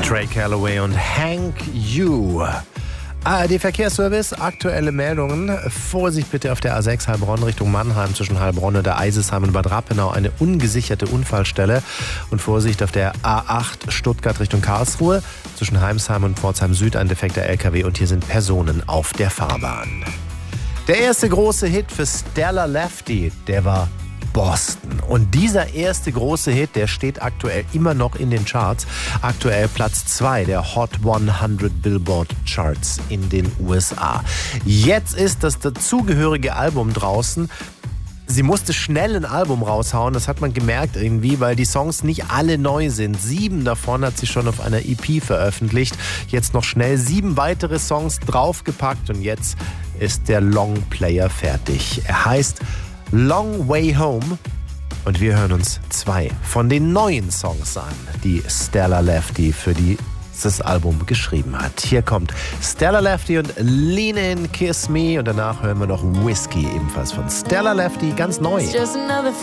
Trey Calloway und Hank U. ARD Verkehrsservice, aktuelle Meldungen. Vorsicht bitte auf der A6 Heilbronn Richtung Mannheim zwischen Heilbronn und der Eisesheim und Bad Rappenau. Eine ungesicherte Unfallstelle. Und Vorsicht auf der A8 Stuttgart Richtung Karlsruhe zwischen Heimsheim und Pforzheim Süd ein defekter LKW. Und hier sind Personen auf der Fahrbahn. Der erste große Hit für Stella Lefty, der war Boston. Und dieser erste große Hit, der steht aktuell immer noch in den Charts. Aktuell Platz 2 der Hot 100 Billboard Charts in den USA. Jetzt ist das dazugehörige Album draußen. Sie musste schnell ein Album raushauen, das hat man gemerkt irgendwie, weil die Songs nicht alle neu sind. 7 davon hat sie schon auf einer EP veröffentlicht. Jetzt noch schnell 7 weitere Songs draufgepackt und jetzt ist der Longplayer fertig. Er heißt Long Way Home und wir hören uns 2 von den neuen Songs an, die Stella Lefty für dieses Album geschrieben hat. Hier kommt Stella Lefty und Lean In, Kiss Me und danach hören wir noch Whiskey, ebenfalls von Stella Lefty, ganz neu.